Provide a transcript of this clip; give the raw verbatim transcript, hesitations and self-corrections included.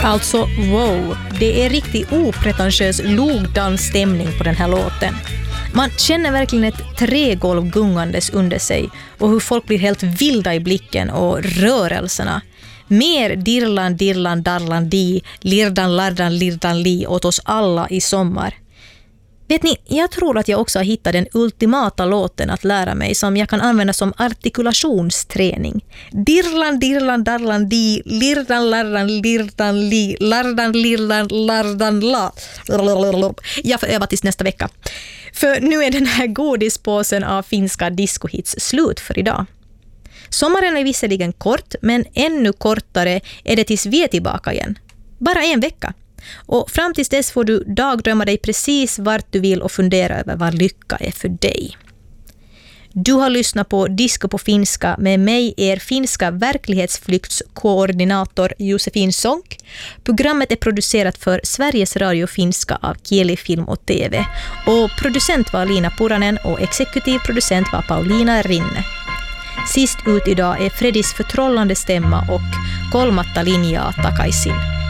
Alltså, wow, det är riktigt opretentiös logdansstämning på den här låten. Man känner verkligen ett trägolv gungandes under sig och hur folk blir helt vilda i blicken och rörelserna. Mer dirlan, dirlan, darlan, di, lirdan, lardan, lirdan, li åt oss alla i sommar. Vet ni, jag tror att jag också har hittat den ultimata låten att lära mig som jag kan använda som artikulationsträning. Dirlan, dirlan, darlan, di, lirdan, lardan, lirdan, li, lardan, lirdan, lardan, la. Jag får öva tills nästa vecka. För nu är den här godispåsen av finska discohits slut för idag. Sommaren är visserligen kort, men ännu kortare är det tills vi är tillbaka igen. Bara en vecka. Och fram tills dess får du dagdrömma dig precis vart du vill och fundera över vad lycka är för dig. Du har lyssnat på Disco på finska med mig, er finska verklighetsflyktskoordinator Josefin Sonck. Programmet är producerat för Sveriges Radio Finska av Kieli Film och T V. Och producent var Lina Puranen och exekutiv producent var Paulina Rinne. Sist ut idag är Freddys förtrollande stämma och Kolmatta linjaa takaisin.